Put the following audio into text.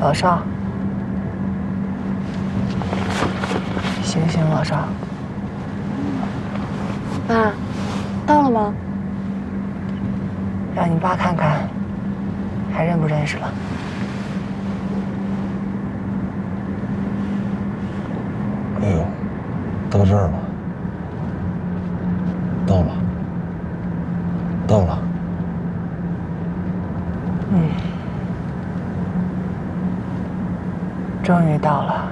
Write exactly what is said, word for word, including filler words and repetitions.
老邵，醒醒，老邵！ 爸，到了吗？ 让你爸看看，还认不认识了？ 哎呦，到这儿了，到了，到了。 嗯，终于到了。